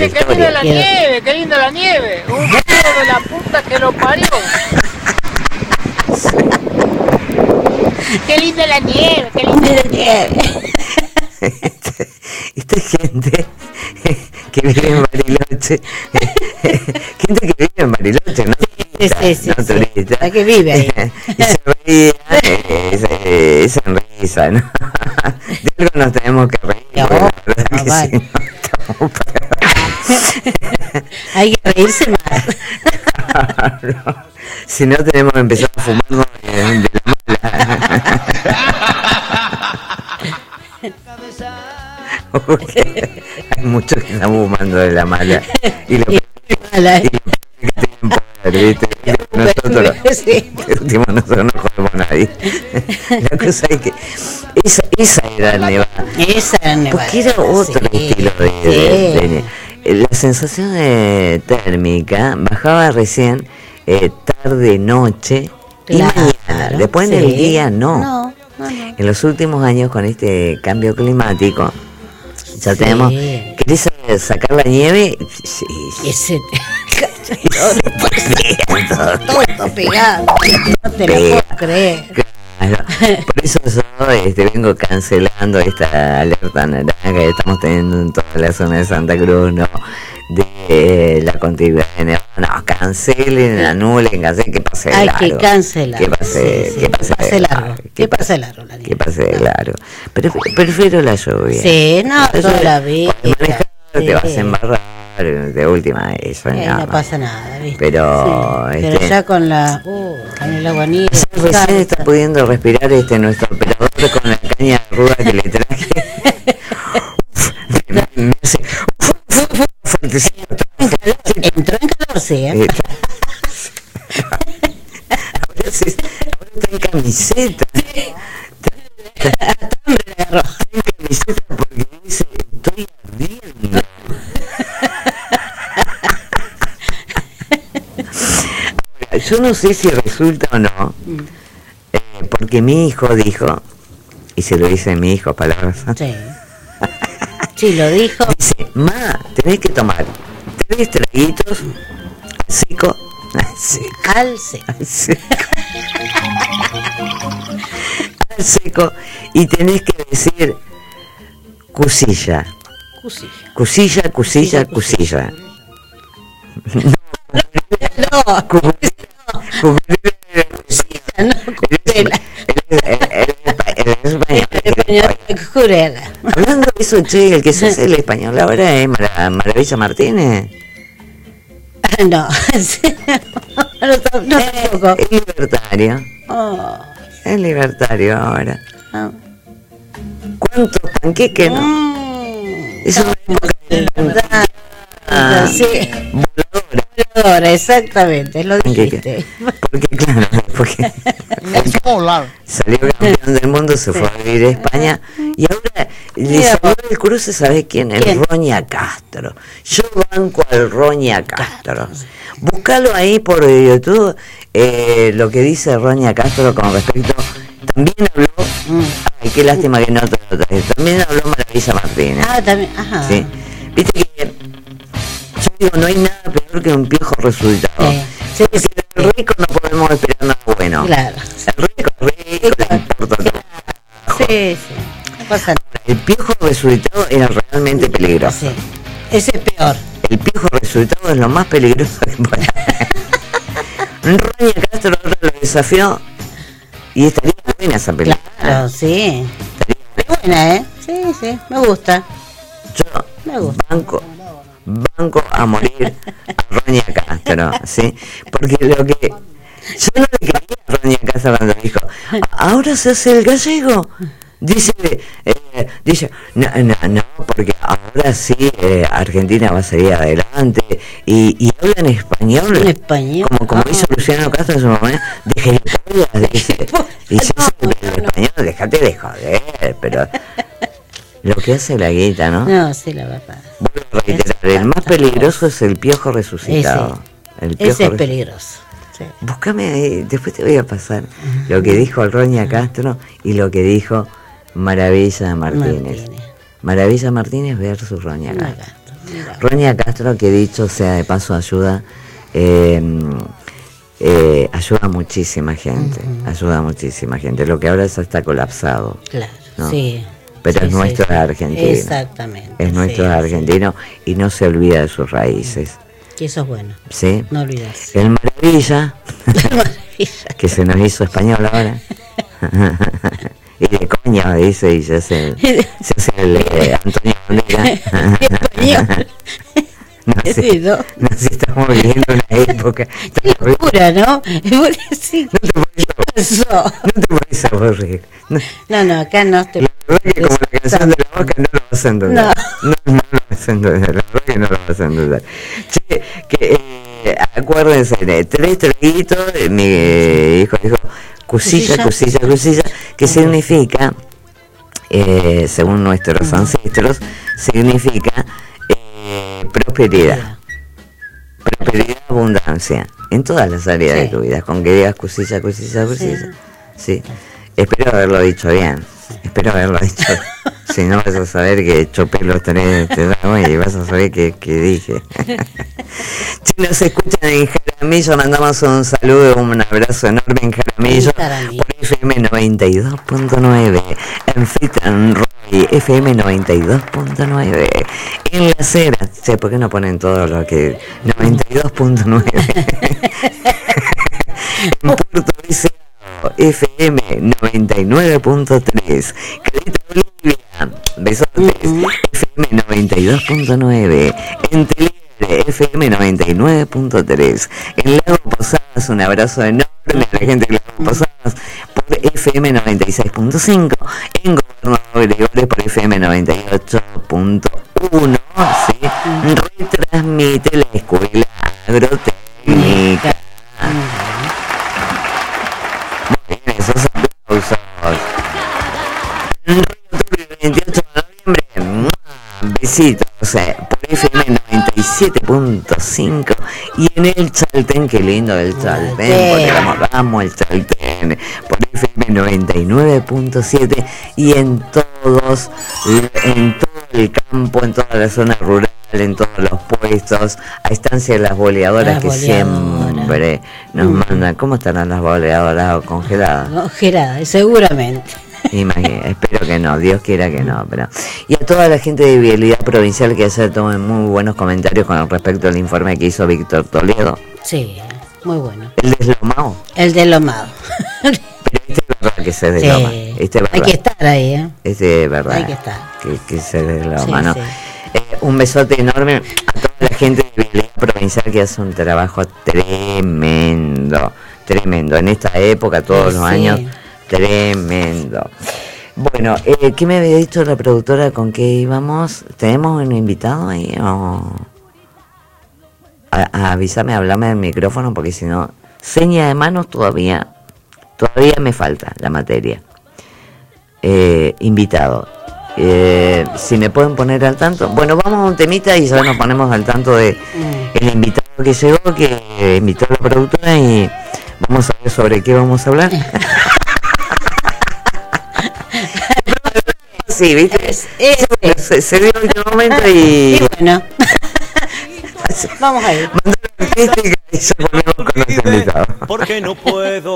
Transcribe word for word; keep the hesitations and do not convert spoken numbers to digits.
Che, qué linda la nieve, qué linda la nieve. Un frío de la puta que lo parió. Qué linda la nieve, qué linda la nieve. Esta, esta gente que vive en Bariloche, gente que vive en Bariloche, ¿no? Sí, sí, sí, no sí. turista. La que vive ahí. Y se reía, eh, es en risa, ¿no? De algo nos tenemos que reír. No, la verdad no, que vale. si no, estamos para... Hay que reírse más. Claro. Si no, tenemos que empezar a fumarnos de, de la mala. Porque hay muchos que están fumando de la mala. Y lo peor Mala, y lo peor es que tienen poder, ¿viste? Nosotros, sí. de último, nosotros no jodemos a nadie. La cosa es que esa, esa era Nevada. Esa era Nevada. Porque era otro Sí, estilo de, sí. de, de- la sensación de térmica bajaba recién eh, tarde, noche y Claro, mañana. Después en sí. el día no. No, no, no. En los últimos años con este cambio climático ya Sí. tenemos. ¿Querés sacar la nieve? Sí. Ese Todo. todo está pegado. No te lo Pega. puedo creer. Claro. Por eso yo este, vengo cancelando esta alerta naranja que estamos teniendo en toda la zona de Santa Cruz, ¿no? De eh, la continuidad de Nevada. No, cancelen, anulen, cancelen, que pase de Hay largo. que cancelar. Que pase, Sí, sí, que pase, pase de largo. largo. Que pase largo la Que pase de nieve. largo. Pero prefiero la lluvia. Sí, no, La toda lluvia, la vida. podés manejar, te Sí. vas a embarrar de última, eso Eh, nada no más. pasa nada, ¿viste? Pero, Sí, este, pero ya con la uh, con el agua nieve. Sí, recién está pudiendo respirar este nuestro operador con la caña ruda que le traje. me, me hace fuertecito. Entró en calor, sí, ¿eh? Eh, ahora, sí, ahora está en camiseta. Está en camiseta porque dice, estoy ardiendo. Ahora, yo no sé si resulta o no, eh, porque mi hijo dijo, y se lo dice mi hijo, palabras, Sí. Sí, lo dijo. dice, ma, tenés que tomar tres traguitos al seco, al seco, Al seco. al seco, al seco, y tenés que decir cusilla, Cusilla. cusilla, cusilla, cusilla. No, Cu- cu- cusilla, no, cucurela. Cucurela. Hablando de eso, che, el que se hace el español ahora es Mara- Maravilla Martínez. Ah, no, no, no, no tampoco. Es libertario. Oh, Es libertario ahora. ah. ¿Cuántos panqueques, no? Mm, Es una época de verdad. Ah, Sí, voladora. ahora, exactamente, lo dijiste. Panqueque. Porque, claro, porque salió campeón del mundo, se fue a vivir a España y ahora le Mira, salió el cruce, ¿sabés quién? El ¿Quién? Roña Castro. Yo banco al Roña Castro. Búscalo ahí por YouTube, eh, lo que dice Roña Castro con respecto. También habló, ay, qué lástima que no te lo traes. También habló Maravilla Martínez. Ah, también, ajá. Sí. Viste que yo digo, no hay nada peor que un piojo resucitado. Sí, sí, Porque sí. del rico no podemos esperar nada bueno. Claro. El rico es rico, le importa todo. Sí, sí. No pasa nada. El piojo resucitado era realmente peligroso. Sí. Ese es peor. El piojo resucitado es lo más peligroso que puede haber. Roña Castro ahora lo desafió y estaría buena esa película. Claro, sí. Estaría Es buena, ¿eh? Sí, sí, me gusta. Yo Me gusta. banco, banco a morir a Roña Castro, ¿sí? Porque lo que yo no le creía a Roña Castro cuando dijo, ahora se hace el gallego. Dice, eh, dice, no, no, no, porque ahora sí eh, Argentina va a seguir adelante y, y habla en español, En español. como, como Ah. hizo Luciano Castro en su momento, de gilipollas, dice, y si es el español, déjate de joder, pero lo que hace la guita, ¿no? No, sí, la verdad. Vuelvo a reiterar, el más peligroso es el piojo resucitado. El piojo Ese es resucitado. peligroso. Sí. Búscame ahí, después te voy a pasar lo que dijo el Roña Castro y lo que dijo Maravilla Martínez. Martínez. Maravilla Martínez versus Roña Roña Castro. Castro. Mira. Roña Castro, que dicho sea de paso, ayuda, eh, eh, ayuda a muchísima gente, uh-huh. ayuda a muchísima gente. Lo que ahora ya está colapsado. Claro, ¿no? sí. Pero sí, es nuestro sí, sí. argentino. Exactamente. Es nuestro sí, argentino sí. y no se olvida de sus raíces. Y eso es bueno. ¿Sí? No olvidarse. El Maravilla, Maravilla. que se nos hizo español ahora. Y de coña dice, y se hace, se hace el eh, Antonio Bandera. Español. No sé, sí, ¿no? no sé, estamos viviendo una época. Qué locura, ¿no? Sí. No te podés aburrir. No te podés aburrir. No, no, no, acá no te. La verdad que como la canción de la boca no lo vas a entender. No, no, no lo vas a entender. La verdad que no lo vas a entender. Che, que eh, acuérdense de tres traguitos. Mi hijo dijo cusilla, cusilla, cusilla, que significa, eh, según nuestros uh-huh. ancestros, significa eh, prosperidad. Prosperidad, abundancia, en todas las áreas sí. de tu vida, con que digas cusilla, cusilla, cusilla. Sí. sí. Espero haberlo dicho bien. Espero haberlo dicho. Si no, vas a saber que chopé los tres te y vas a saber que, que dije. Si nos escuchan en Jaramillo, mandamos un saludo, un abrazo enorme en Jaramillo, por F M noventa y dos punto nueve, en Fit and Roy, F M noventa y dos punto nueve, en La Cera. Che, ¿por qué no ponen todo lo que noventa y dos punto nueve? En Puerto Deseado, F M noventa y nueve punto tres, Caleta Bolivia, besotes, uh-huh. F M noventa y dos punto nueve, en Televere, F M noventa y nueve punto tres, en Lago Posadas, un abrazo enorme a la gente de Lago Posadas, por F M noventa y seis punto cinco, en Gobernador Gregores por F M noventa y ocho punto uno, ¿sí? Retransmite la Escuela Agrotécnica. Muy bien, esos aplausos. En veintiocho de noviembre, besitos, por F M noventa y siete punto cinco, y en el Chaltén, qué lindo el Chaltén, porque vamos, vamos el Chaltén, por F M noventa y nueve punto siete, y en todos, en todo el campo, en toda la zona rural, en todos los puestos, a Estancia de las Boleadoras, las que boleadoras. Siempre nos mm. mandan. ¿Cómo estarán las boleadoras? ¿Congeladas? Congeladas, seguramente. Imagínate, espero que no, Dios quiera que no, pero. Y a toda la gente de Vialidad Provincial, que ayer tomó muy buenos comentarios con respecto al informe que hizo Víctor Toledo. Sí, muy bueno. ¿El deslomado? El deslomado. Pero este es verdad que se desloma. Sí. Este es hay que estar ahí, ¿eh? Este es verdad. Hay que estar. Que, que se desloma, sí, ¿no? Sí. Eh, un besote enorme a toda la gente de Vialidad Provincial, que hace un trabajo tremendo, tremendo. En esta época, todos sí, los años, sí. tremendo. Bueno, eh, ¿qué me había dicho la productora con qué íbamos? ¿Tenemos un invitado ahí? O... A, a, avísame, hablame del micrófono, porque si no, seña de manos todavía, todavía me falta la materia. Eh, invitado. Eh, si me pueden poner al tanto. Bueno, vamos a un temita y ya nos ponemos al tanto de el invitado que llegó, que eh, invitó a la productora, y vamos a ver sobre qué vamos a hablar. Sí, ¿viste? Es, es, es. Se, se dio en este momento y... y bueno. Vamos a ir. Mandar artística y ya volvemos con nuestro invitado. Porque no puedo.